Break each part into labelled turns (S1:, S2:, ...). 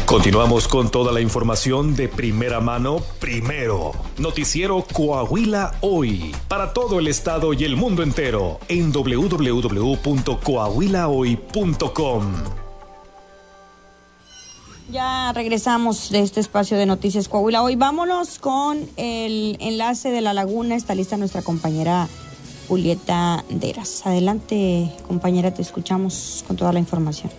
S1: Continuamos con toda la información de primera mano, primero. Noticiero Coahuila Hoy, para todo el estado y el mundo entero, en www.coahuilahoy.com.
S2: Ya regresamos de este espacio de Noticias Coahuila Hoy. Vámonos con el enlace de La Laguna. Está lista nuestra compañera Julieta Deras. Adelante, compañera, te escuchamos con toda la información.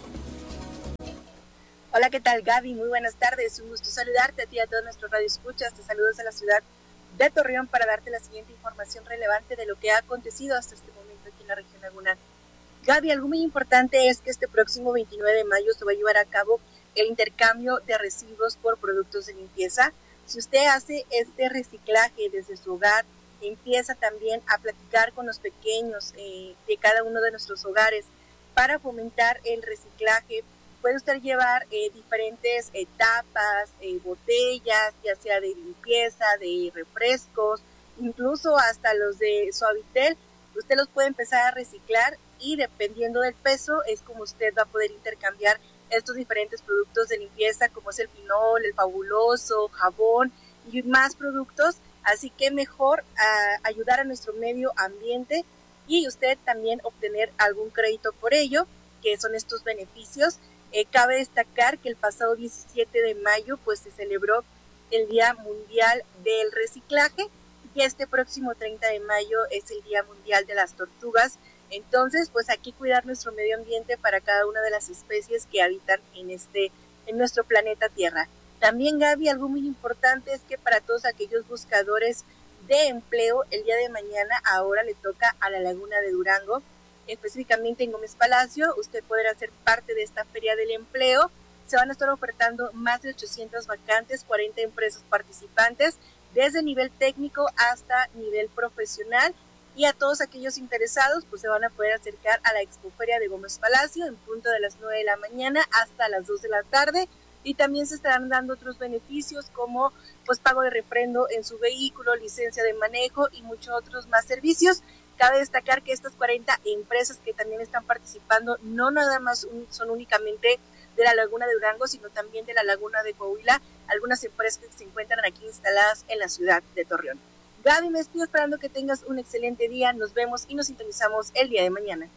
S3: Hola, ¿qué tal, Gaby? Muy buenas tardes. Un gusto saludarte a ti y a todos nuestros radioescuchas. Te saludo desde la ciudad de Torreón para darte la siguiente información relevante de lo que ha acontecido hasta este momento aquí en la región lagunera. Gaby, algo muy importante es que este próximo 29 de mayo se va a llevar a cabo el intercambio de residuos por productos de limpieza. Si usted hace este reciclaje desde su hogar, empieza también a platicar con los pequeños de cada uno de nuestros hogares para fomentar el reciclaje. Puede usted llevar diferentes tapas, botellas, ya sea de limpieza, de refrescos, incluso hasta los de Suavitel. Usted los puede empezar a reciclar y dependiendo del peso es como usted va a poder intercambiar estos diferentes productos de limpieza como es el Pinol, el Fabuloso, jabón y más productos. Así que mejor ayudar a nuestro medio ambiente y usted también obtener algún crédito por ello, que son estos beneficios. Cabe destacar que el pasado 17 de mayo pues se celebró el Día Mundial del Reciclaje y este próximo 30 de mayo es el Día Mundial de las Tortugas. Entonces, pues aquí cuidar nuestro medio ambiente para cada una de las especies que habitan en nuestro planeta Tierra. También, Gaby, algo muy importante es que para todos aquellos buscadores de empleo, el día de mañana ahora le toca a la Laguna de Durango, específicamente en Gómez Palacio. Usted podrá ser parte de esta feria del empleo. Se van a estar ofertando más de 800 vacantes, 40 empresas participantes, desde nivel técnico hasta nivel profesional. Y a todos aquellos interesados, pues se van a poder acercar a la Expoferia de Gómez Palacio en punto de las 9 de la mañana hasta las 2 de la tarde. Y también se estarán dando otros beneficios como pues pago de refrendo en su vehículo, licencia de manejo y muchos otros más servicios. Cabe destacar que estas 40 empresas que también están participando no nada más son únicamente de la Laguna de Durango, sino también de la Laguna de Coahuila, algunas empresas que se encuentran aquí instaladas en la ciudad de Torreón. Gaby, me estoy esperando que tengas un excelente día. Nos vemos y nos sintonizamos el día de mañana.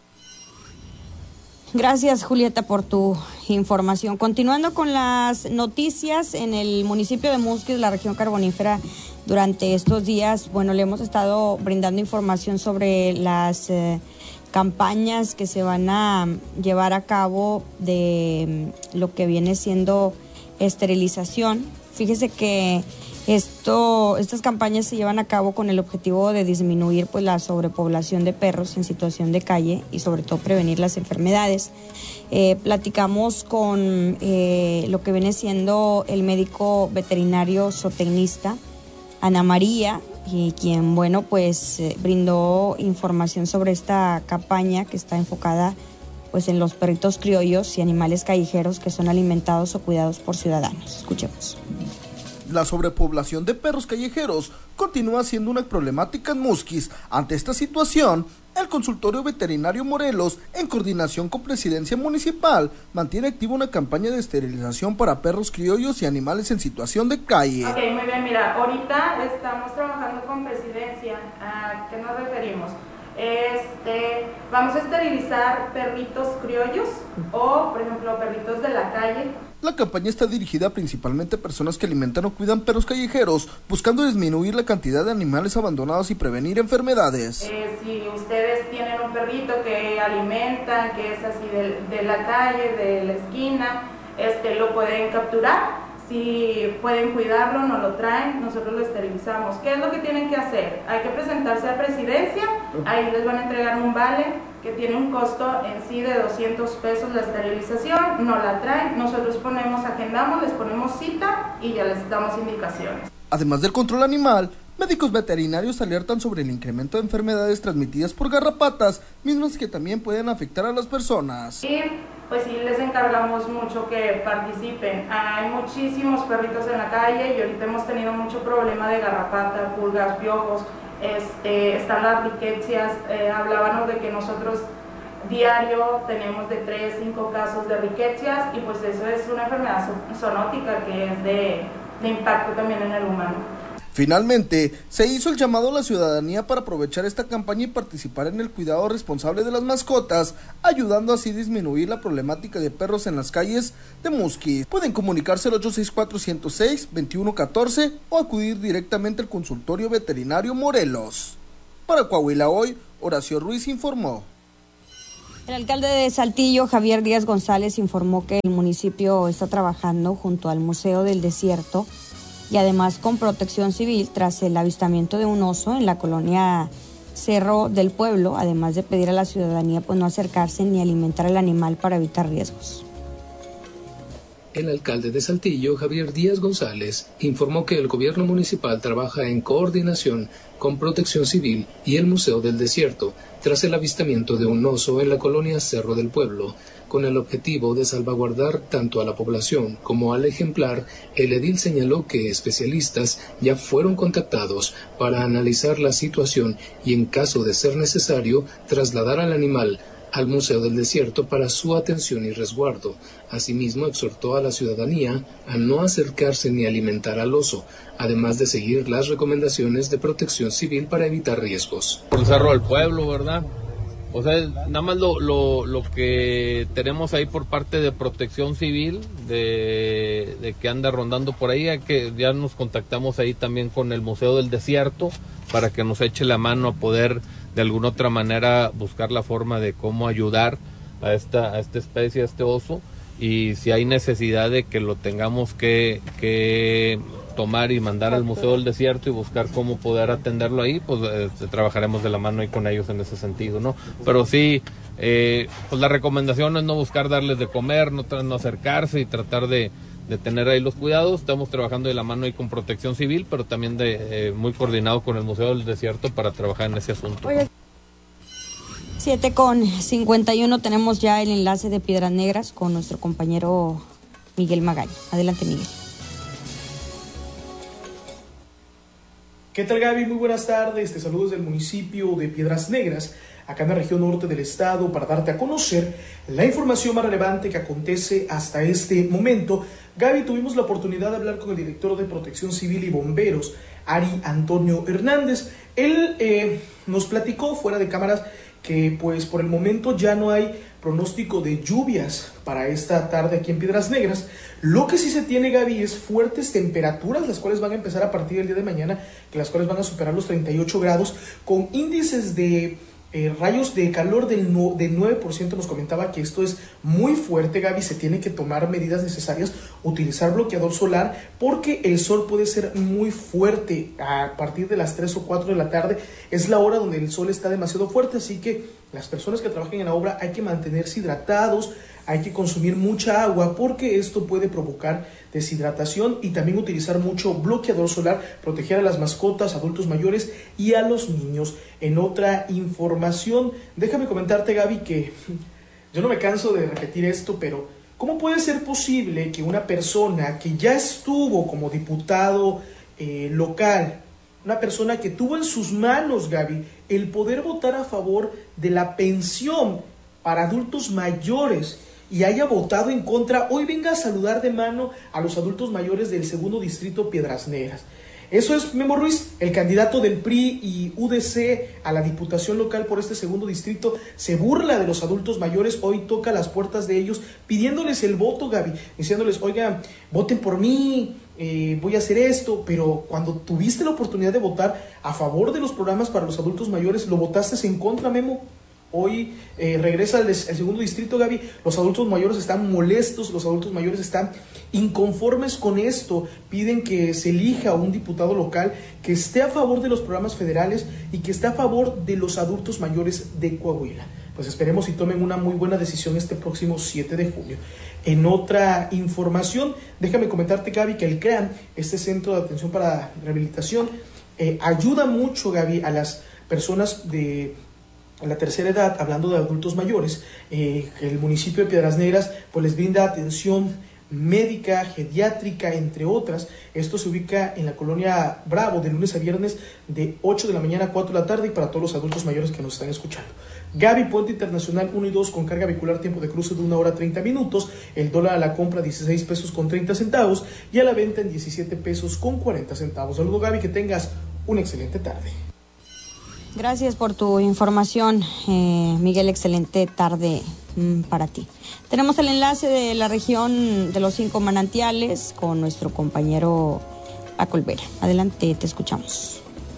S2: Gracias, Julieta, por tu información. Continuando con las noticias, en el municipio de Musquis, la región carbonífera, durante estos días, le hemos estado brindando información sobre las campañas que se van a llevar a cabo de lo que viene siendo esterilización. Fíjese que estas campañas se llevan a cabo con el objetivo de disminuir pues la sobrepoblación de perros en situación de calle y sobre todo prevenir las enfermedades. Platicamos con lo que viene siendo el médico veterinario zootecnista Ana María, y quien brindó información sobre esta campaña que está enfocada pues en los perritos criollos y animales callejeros que son alimentados o cuidados por ciudadanos. Escuchemos.
S4: La sobrepoblación de perros callejeros continúa siendo una problemática en Musquis. Ante esta situación, el consultorio veterinario Morelos, en coordinación con Presidencia Municipal, mantiene activa una campaña de esterilización para perros criollos y animales en situación de calle.
S5: Ok, muy bien, mira, ahorita estamos trabajando con Presidencia. ¿A qué nos referimos? Vamos a esterilizar perritos criollos o, por ejemplo, perritos de la calle.
S4: La campaña está dirigida principalmente a personas que alimentan o cuidan perros callejeros, buscando disminuir la cantidad de animales abandonados y prevenir enfermedades.
S5: Si ustedes tienen un perrito que alimentan, que es así de la calle, de la esquina, lo pueden capturar. Si pueden cuidarlo, nos lo traen, nosotros lo esterilizamos. ¿Qué es lo que tienen que hacer? Hay que presentarse a Presidencia, ahí les van a entregar un vale que tiene un costo en sí de 200 pesos la esterilización, nos la traen, nosotros agendamos, les ponemos cita y ya les damos indicaciones.
S4: Además del control animal, médicos veterinarios alertan sobre el incremento de enfermedades transmitidas por garrapatas, mismas que también pueden afectar a las personas.
S5: Y pues sí, les encargamos mucho que participen. Hay muchísimos perritos en la calle y ahorita hemos tenido mucho problema de garrapata, pulgas, piojos, están las riquecias. Hablábamos de que nosotros diario tenemos de 3 a 5 casos de riquecias y pues eso es una enfermedad zoonótica que es de impacto también en el humano.
S4: Finalmente, se hizo el llamado a la ciudadanía para aprovechar esta campaña y participar en el cuidado responsable de las mascotas, ayudando así a disminuir la problemática de perros en las calles de Musquis. Pueden comunicarse al 864-106-2114 o acudir directamente al consultorio veterinario Morelos. Para Coahuila Hoy, Horacio Ruiz informó.
S2: El alcalde de Saltillo, Javier Díaz González, informó que el municipio está trabajando junto al Museo del Desierto y además con Protección Civil tras el avistamiento de un oso en la colonia Cerro del Pueblo, además de pedir a la ciudadanía pues no acercarse ni alimentar al animal para evitar riesgos.
S6: El alcalde de Saltillo, Javier Díaz González, informó que el gobierno municipal trabaja en coordinación con Protección Civil y el Museo del Desierto tras el avistamiento de un oso en la colonia Cerro del Pueblo. Con el objetivo de salvaguardar tanto a la población como al ejemplar, el edil señaló que especialistas ya fueron contactados para analizar la situación y, en caso de ser necesario, trasladar al animal al Museo del Desierto para su atención y resguardo. Asimismo, exhortó a la ciudadanía a no acercarse ni alimentar al oso, además de seguir las recomendaciones de Protección Civil para evitar riesgos.
S7: Por el Cerro del Pueblo, ¿verdad? O sea, nada más lo que tenemos ahí por parte de Protección Civil, de que anda rondando por ahí, que ya nos contactamos ahí también con el Museo del Desierto para que nos eche la mano a poder de alguna otra manera buscar la forma de cómo ayudar a esta especie, a este oso, y si hay necesidad de que lo tengamos que tomar y mandar al Museo del Desierto y buscar cómo poder atenderlo ahí, pues trabajaremos de la mano ahí con ellos en ese sentido, ¿no? Pero sí, pues la recomendación es no buscar darles de comer, no acercarse y tratar de tener ahí los cuidados. Estamos trabajando de la mano ahí con Protección Civil, pero también muy coordinado con el Museo del Desierto para trabajar en ese asunto.
S2: 7:51 tenemos ya el enlace de Piedras Negras con nuestro compañero Miguel Magaña. Adelante, Miguel.
S8: ¿Qué tal, Gaby? Muy buenas tardes. Te saludo desde el municipio de Piedras Negras, acá en la región norte del estado, para darte a conocer la información más relevante que acontece hasta este momento. Gaby, tuvimos la oportunidad de hablar con el director de Protección Civil y Bomberos, Ari Antonio Hernández. Él nos platicó fuera de cámaras que pues por el momento ya no hay pronóstico de lluvias para esta tarde aquí en Piedras Negras. Lo que sí se tiene, Gaby, es fuertes temperaturas, las cuales van a empezar a partir del día de mañana, que las cuales van a superar los 38 grados, con índices de rayos de calor del 9%. Nos comentaba que esto es muy fuerte, Gaby. Se tiene que tomar medidas necesarias, utilizar bloqueador solar, porque el sol puede ser muy fuerte a partir de las 3 o 4 de la tarde. Es la hora donde el sol está demasiado fuerte, así que las personas que trabajen en la obra hay que mantenerse hidratados, hay que consumir mucha agua, porque esto puede provocar deshidratación, y también utilizar mucho bloqueador solar, proteger a las mascotas, adultos mayores y a los niños. En otra información, déjame comentarte, Gaby, que yo no me canso de repetir esto, pero ¿cómo puede ser posible que una persona que ya estuvo como diputado local, una persona que tuvo en sus manos, Gaby, el poder votar a favor de la pensión para adultos mayores, y haya votado en contra, hoy venga a saludar de mano a los adultos mayores del segundo distrito Piedras Negras? Eso es Memo Ruiz, el candidato del PRI y UDC a la diputación local por este segundo distrito. Se burla de los adultos mayores, hoy toca las puertas de ellos pidiéndoles el voto, Gaby, diciéndoles, oigan, voten por mí, voy a hacer esto. Pero cuando tuviste la oportunidad de votar a favor de los programas para los adultos mayores, lo votaste en contra, Memo. Hoy regresa el segundo distrito, Gaby. Los adultos mayores están molestos, los adultos mayores están inconformes con esto. Piden que se elija un diputado local que esté a favor de los programas federales y que esté a favor de los adultos mayores de Coahuila. Pues esperemos y tomen una muy buena decisión este próximo 7 de junio. En otra información, déjame comentarte, Gaby, que el CRAM, este Centro de Atención para Rehabilitación, ayuda mucho, Gaby, a las personas de la tercera edad, hablando de adultos mayores, que el municipio de Piedras Negras pues les brinda atención médica, geriátrica, entre otras. Esto se ubica en la colonia Bravo, de lunes a viernes de 8 de la mañana a 4 de la tarde, y para todos los adultos mayores que nos están escuchando. Gaby, Puente Internacional 1 y 2 con carga vehicular, tiempo de cruce de 1 hora 30 minutos, el dólar a la compra 16 pesos con 30 centavos y a la venta en 17 pesos con 40 centavos. Saludos, Gaby, que tengas una excelente tarde.
S2: Gracias por tu información, Miguel, excelente tarde para ti. Tenemos el enlace de la región de los 5 manantiales con nuestro compañero Paco Olvera. Adelante, te escuchamos.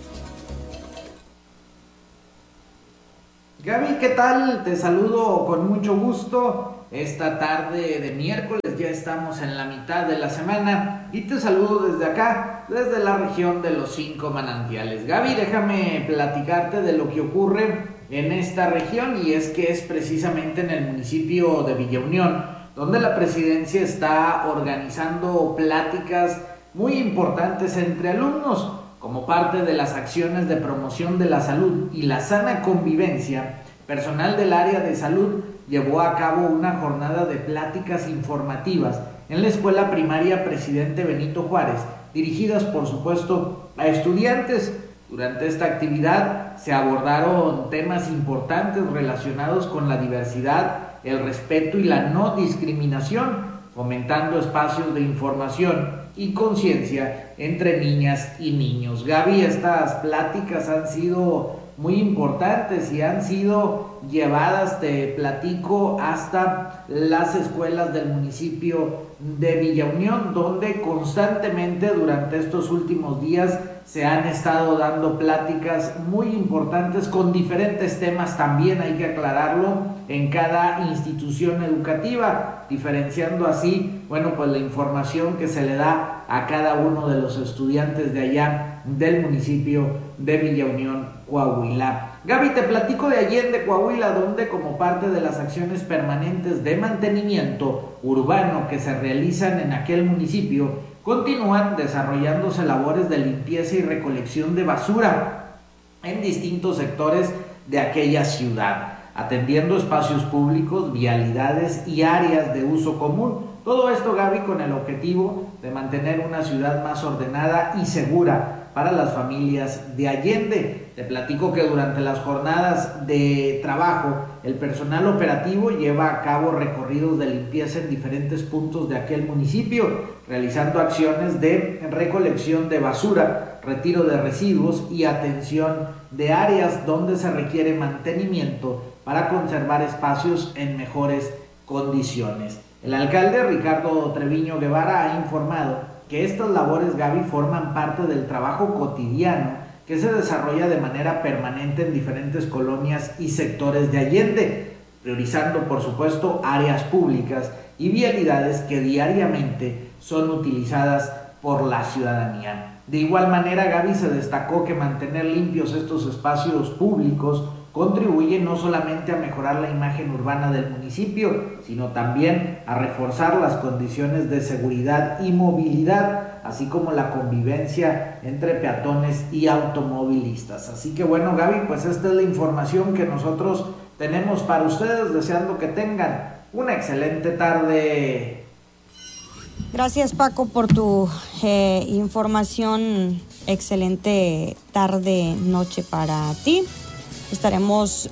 S9: Gaby, ¿qué tal? Te saludo con mucho gusto. Esta tarde de miércoles ya estamos en la mitad de la semana y te saludo desde acá, desde la región de los 5 manantiales. Gaby, déjame platicarte de lo que ocurre en esta región, y es que es precisamente en el municipio de Villa Unión, donde la presidencia está organizando pláticas muy importantes entre alumnos. Como parte de las acciones de promoción de la salud y la sana convivencia, personal del área de salud llevó a cabo una jornada de pláticas informativas en la escuela primaria Presidente Benito Juárez, dirigidas por supuesto a estudiantes. Durante esta actividad se abordaron temas importantes relacionados con la diversidad, el respeto y la no discriminación, fomentando espacios de información y conciencia entre niñas y niños. Gaby, estas pláticas han sido muy importantes y han sido llevadas, te platico, hasta las escuelas del municipio de Villa Unión, donde constantemente durante estos últimos días se han estado dando pláticas muy importantes con diferentes temas, también hay que aclararlo, en cada institución educativa, diferenciando así, bueno, pues la información que se le da a cada uno de los estudiantes de allá del municipio de Villa Unión, Coahuila. Gaby, te platico de Allende, Coahuila, donde como parte de las acciones permanentes de mantenimiento urbano que se realizan en aquel municipio, continúan desarrollándose labores de limpieza y recolección de basura en distintos sectores de aquella ciudad, atendiendo espacios públicos, vialidades y áreas de uso común. Todo esto, Gaby, con el objetivo de mantener una ciudad más ordenada y segura para las familias de Allende. Te platico que durante las jornadas de trabajo, el personal operativo lleva a cabo recorridos de limpieza en diferentes puntos de aquel municipio, realizando acciones de recolección de basura, retiro de residuos y atención de áreas donde se requiere mantenimiento para conservar espacios en mejores condiciones. El alcalde Ricardo Treviño Guevara ha informado que estas labores, Gaby, forman parte del trabajo cotidiano que se desarrolla de manera permanente en diferentes colonias y sectores de Allende, priorizando por supuesto áreas públicas y vialidades que diariamente son utilizadas por la ciudadanía. De igual manera, Gaby, se destacó que mantener limpios estos espacios públicos contribuye no solamente a mejorar la imagen urbana del municipio, sino también a reforzar las condiciones de seguridad y movilidad, así como la convivencia entre peatones y automovilistas. Así que bueno, Gaby, pues esta es la información que nosotros tenemos para ustedes, deseando que tengan una excelente tarde.
S2: Gracias, Paco, por tu información. Excelente tarde, noche para ti. Estaremos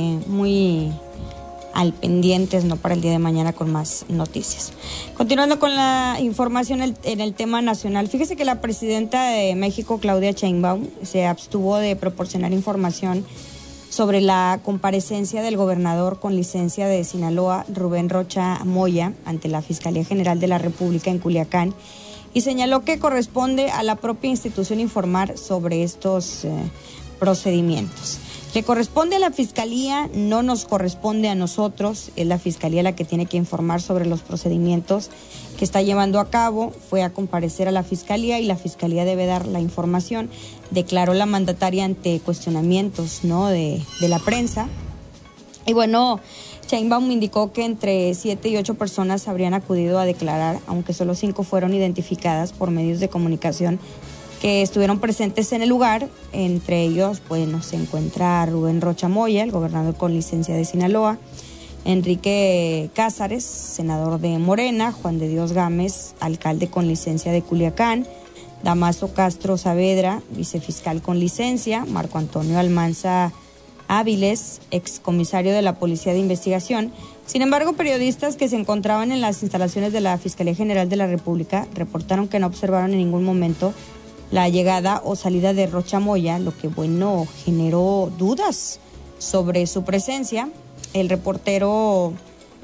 S2: muy al pendientes, ¿no?, para el día de mañana con más noticias. Continuando con la información en el tema nacional, fíjese que la presidenta de México, Claudia Sheinbaum, se abstuvo de proporcionar información sobre la comparecencia del gobernador con licencia de Sinaloa, Rubén Rocha Moya, ante la Fiscalía General de la República en Culiacán, y señaló que corresponde a la propia institución informar sobre estos procedimientos. Le corresponde a la Fiscalía, no nos corresponde a nosotros, es la Fiscalía la que tiene que informar sobre los procedimientos que está llevando a cabo. Fue a comparecer a la Fiscalía y la Fiscalía debe dar la información, declaró la mandataria ante cuestionamientos, ¿no?, de la prensa. Y bueno, Sheinbaum indicó que entre 7 y 8 personas habrían acudido a declarar, aunque solo 5 fueron identificadas por medios de comunicación que estuvieron presentes en el lugar. Entre ellos, bueno, se encuentra Rubén Rocha Moya, el gobernador con licencia de Sinaloa, Enrique Cázares, senador de Morena, Juan de Dios Gámez, alcalde con licencia de Culiacán, Damaso Castro Saavedra, vicefiscal con licencia, Marco Antonio Almanza Áviles, excomisario de la Policía de Investigación. Sin embargo, periodistas que se encontraban en las instalaciones de la Fiscalía General de la República reportaron que no observaron en ningún momento la llegada o salida de Rocha Moya, lo que, generó dudas sobre su presencia. El reportero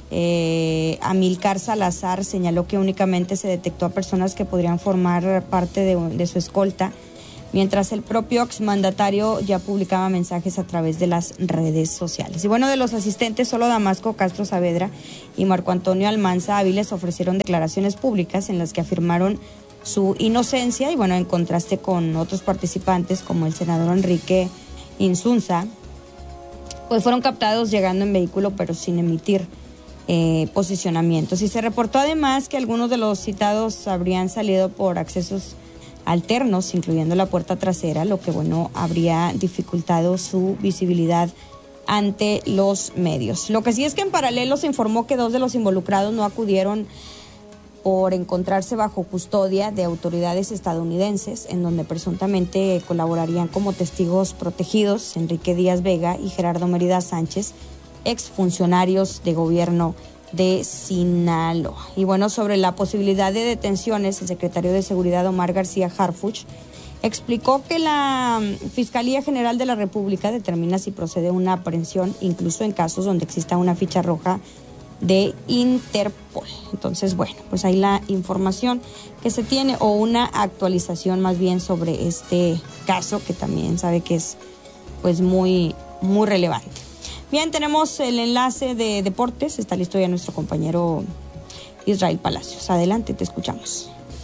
S2: Amílcar Salazar señaló que únicamente se detectó a personas que podrían formar parte de su escolta, mientras el propio exmandatario ya publicaba mensajes a través de las redes sociales. Y de los asistentes, solo Damasco Castro Saavedra y Marco Antonio Almanza Áviles ofrecieron declaraciones públicas en las que afirmaron su inocencia y en contraste con otros participantes como el senador Enrique Insunza, pues fueron captados llegando en vehículo pero sin emitir posicionamientos. Y se reportó además que algunos de los citados habrían salido por accesos alternos, incluyendo la puerta trasera, lo que habría dificultado su visibilidad ante los medios. Lo que sí es que en paralelo se informó que 2 de los involucrados no acudieron por encontrarse bajo custodia de autoridades estadounidenses, en donde presuntamente colaborarían como testigos protegidos Enrique Díaz Vega y Gerardo Mérida Sánchez, exfuncionarios de gobierno de Sinaloa. Y sobre la posibilidad de detenciones, el secretario de Seguridad Omar García Harfuch explicó que la Fiscalía General de la República determina si procede una aprehensión, incluso en casos donde exista una ficha roja de Interpol. Entonces, pues ahí la información que se tiene, o una actualización más bien sobre este caso, que también sabe que es muy, muy relevante. Bien, tenemos el enlace de deportes, está listo ya nuestro compañero Israel Palacios. Adelante, te escuchamos.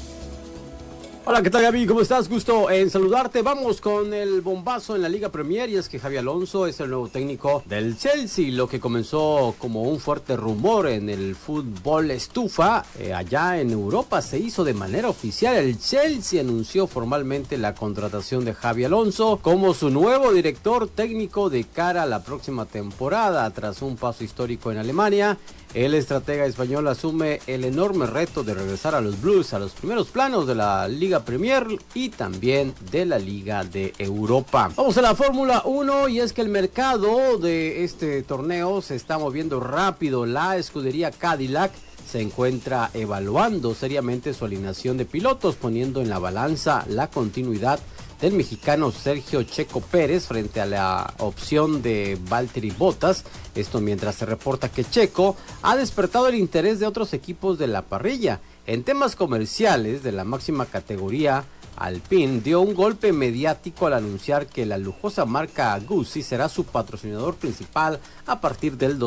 S10: Hola, ¿qué tal, Gaby? ¿Cómo estás? Gusto en saludarte. Vamos con el bombazo en la Liga Premier, y es que Xabi Alonso es el nuevo técnico del Chelsea, lo que comenzó como un fuerte rumor en el fútbol estufa. Allá en Europa se hizo de manera oficial. El Chelsea anunció formalmente la contratación de Xabi Alonso como su nuevo director técnico de cara a la próxima temporada. Tras un paso histórico en Alemania, el estratega español asume el enorme reto de regresar a los Blues a los primeros planos de la Liga Premier y también de la Liga de Europa. Vamos a la Fórmula 1, y es que el mercado de este torneo se está moviendo rápido. La escudería Cadillac se encuentra evaluando seriamente su alineación de pilotos, poniendo en la balanza la continuidad del mexicano Sergio Checo Pérez frente a la opción de Valtteri Bottas. Esto mientras se reporta que Checo ha despertado el interés de otros equipos de la parrilla. En temas comerciales de la máxima categoría, Alpine dio un golpe mediático al anunciar que la lujosa marca Guzzi será su patrocinador principal a partir del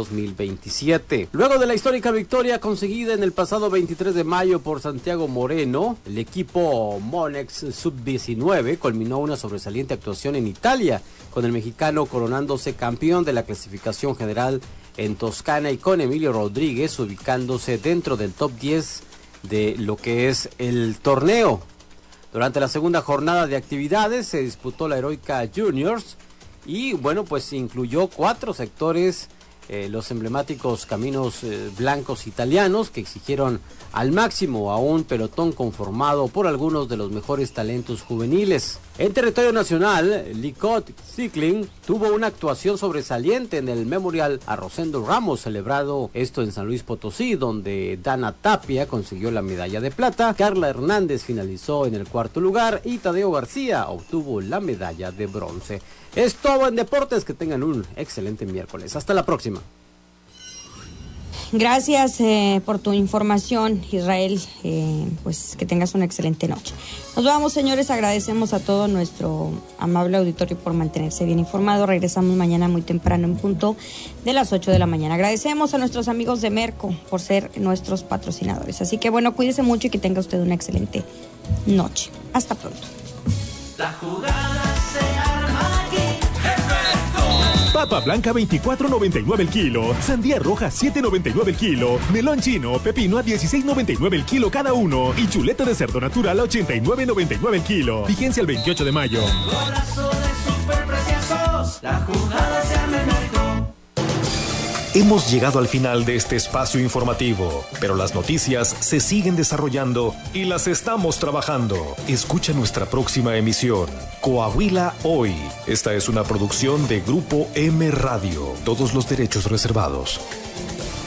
S10: 2027. Luego de la histórica victoria conseguida en el pasado 23 de mayo por Santiago Moreno, el equipo Monex Sub-19 culminó una sobresaliente actuación en Italia, con el mexicano coronándose campeón de la clasificación general en Toscana y con Emilio Rodríguez ubicándose dentro del top 10 de lo que es el torneo. Durante la segunda jornada de actividades se disputó la Heroica Juniors y pues incluyó 4 sectores, los emblemáticos caminos blancos italianos, que exigieron al máximo a un pelotón conformado por algunos de los mejores talentos juveniles. En territorio nacional, Licot Cycling tuvo una actuación sobresaliente en el Memorial a Rosendo Ramos, celebrado esto en San Luis Potosí, donde Dana Tapia consiguió la medalla de plata, Carla Hernández finalizó en el 4º lugar y Tadeo García obtuvo la medalla de bronce. Es todo en deportes, que tengan un excelente miércoles. Hasta la próxima.
S2: Gracias por tu información, Israel. Pues que tengas una excelente noche. Nos vamos, señores. Agradecemos a todo nuestro amable auditorio por mantenerse bien informado. Regresamos mañana muy temprano en punto de las 8 de la mañana. Agradecemos a nuestros amigos de Merco por ser nuestros patrocinadores. Así que cuídese mucho y que tenga usted una excelente noche. Hasta pronto.
S11: La jugada se arma aquí.
S1: Papa blanca 24.99 el kilo, sandía roja 7.99 el kilo, melón chino, pepino a 16.99 el kilo cada uno y chuleta de cerdo natural a 89.99 el kilo. Vigencia el 28 de mayo.
S11: Golazo de superpreciosos, la jugada se arma en Merco.
S1: Hemos llegado al final de este espacio informativo, pero las noticias se siguen desarrollando y las estamos trabajando. Escucha nuestra próxima emisión, Coahuila Hoy. Esta es una producción de Grupo M Radio. Todos los derechos reservados.